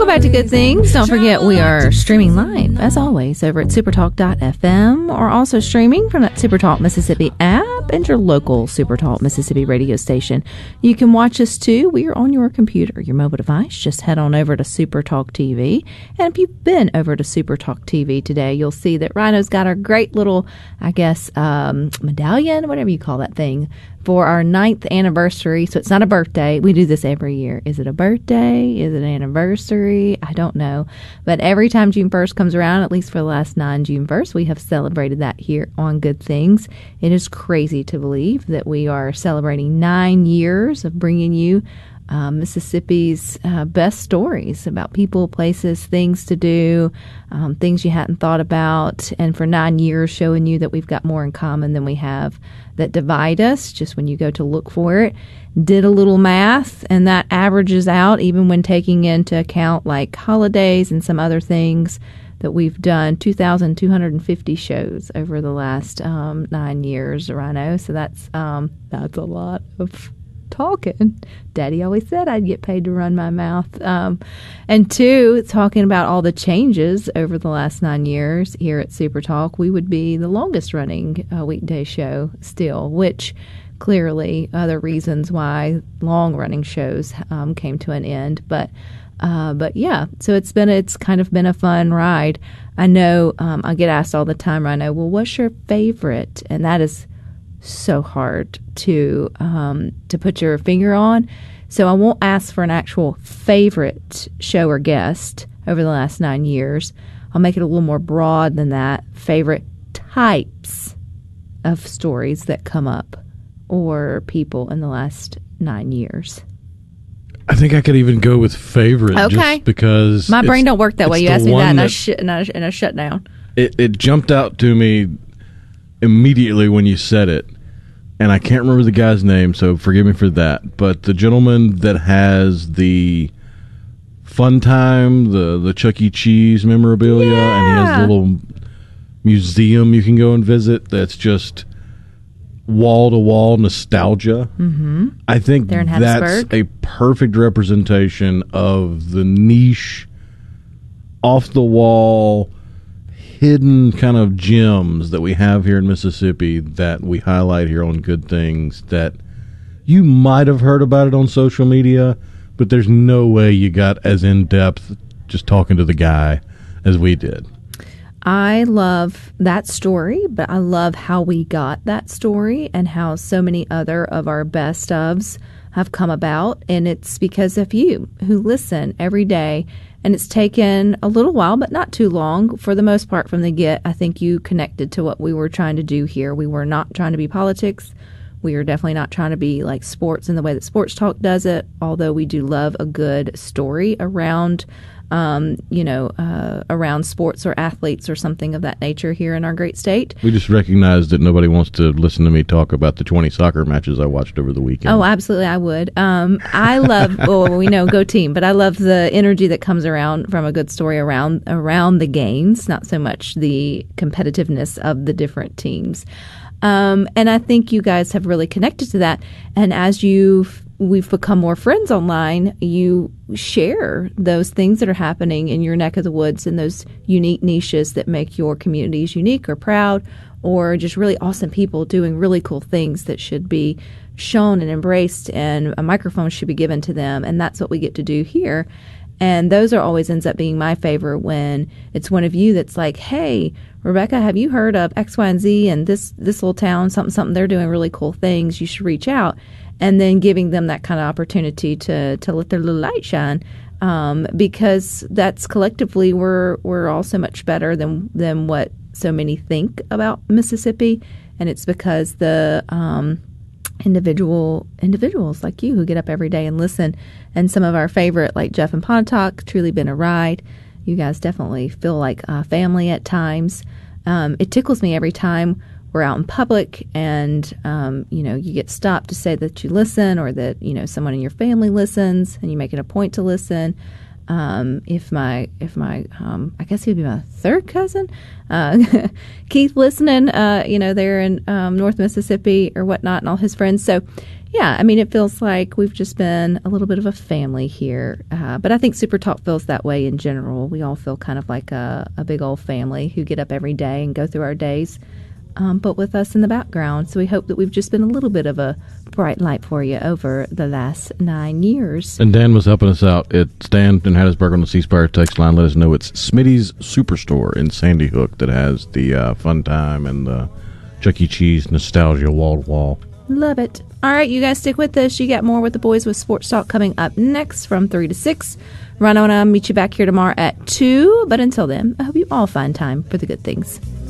Welcome back to Good Things. Don't forget we are streaming live, as always, over at supertalk.fm, or also streaming from that Supertalk Mississippi app and your local Supertalk Mississippi radio station. You can watch us, too. We are on your computer, your mobile device. Just head on over to Supertalk TV. And if you've been over to Supertalk TV today, you'll see that Rhino's got our great little, medallion, whatever you call that thing, for our 9th anniversary. So it's not a birthday. We do this every year. Is it a birthday? Is it an anniversary? I don't know. But every time June 1st comes around, at least for the last 9 June 1st, we have celebrated that here on Good Things. It is crazy to believe that we are celebrating 9 years of bringing you Mississippi's best stories about people, places, things to do, things you hadn't thought about, and for 9 years showing you that we've got more in common than we have that divide us, just when you go to look for it. Did a little math, and that averages out, even when taking into account like holidays and some other things, that we've done 2,250 shows over the last 9 years, Rhino. So that's a lot of talking. Daddy always said I'd get paid to run my mouth. And 2, talking about all the changes over the last 9 years here at Super Talk. We would be the longest running weekday show still, which clearly other reasons why long running shows came to an end. But yeah, so it's kind of been a fun ride. I know I get asked all the time, Rhino, well, what's your favorite? And that is so hard to put your finger on. So I won't ask for an actual favorite show or guest over the last 9 years. I'll make it a little more broad than that. Favorite types of stories that come up or people in the last 9 years. I think I could even go with favorite, okay, just because my brain don't work that way. You asked me that, and I shut down. It jumped out to me immediately when you said it, and I can't remember the guy's name, so forgive me for that. But the gentleman that has the Fun Time, the Chuck E. Cheese memorabilia, and he has a little museum you can go and visit that's just wall-to-wall nostalgia. Mm-hmm. I think that's a perfect representation of the niche, off-the-wall, hidden kind of gems that we have here in Mississippi that we highlight here on Good Things, that you might have heard about it on social media, but there's no way you got as in-depth just talking to the guy as we did. I love that story, but I love how we got that story and how so many other of our best ofs have come about. And it's because of you who listen every day. And it's taken a little while, but not too long. For the most part, from the get, I think you connected to what we were trying to do here. We were not trying to be politics. We are definitely not trying to be like sports in the way that Sports Talk does it, although we do love a good story around around sports or athletes or something of that nature here in our great state. We just recognize that nobody wants to listen to me talk about the 20 soccer matches I watched over the weekend. Oh, absolutely, I would. I love, we know, go team, but I love the energy that comes around from a good story around the games, not so much the competitiveness of the different teams. And I think you guys have really connected to that. And as we've become more friends online, you share those things that are happening in your neck of the woods and those unique niches that make your communities unique or proud, or just really awesome people doing really cool things that should be shown and embraced, and a microphone should be given to them. And that's what we get to do here. And those are always ends up being my favorite, when it's one of you that's like, hey, Rebecca, have you heard of X, Y, and Z and this little town, something, they're doing really cool things. You should reach out. And then giving them that kind of opportunity to let their little light shine, because that's collectively we're all so much better than what so many think about Mississippi. And it's because the individuals like you who get up every day and listen. And some of our favorite, like Jeff and Pontotoc, truly been a ride. You guys definitely feel like family at times. It tickles me every time we're out in public and, you get stopped to say that you listen, or that, someone in your family listens and you make it a point to listen. If my I guess he'd be my third cousin, Keith listening, there in North Mississippi or whatnot, and all his friends. So, yeah, I mean, it feels like we've just been a little bit of a family here. But I think Super Talk feels that way in general. We all feel kind of like a big old family who get up every day and go through our days, but with us in the background. So we hope that we've just been a little bit of a bright light for you over the last 9 years. And Dan was helping us out. It's Dan in Hattiesburg on the C Spire text line. Let us know it's Smitty's Superstore in Sandy Hook that has the fun time and the Chuck E. Cheese nostalgia wall to wall. Love it. All right, you guys stick with us. You got more with the boys with Sports Talk coming up next from 3 to 6. Rhino and I'll meet you back here tomorrow at 2. But until then, I hope you all find time for the good things.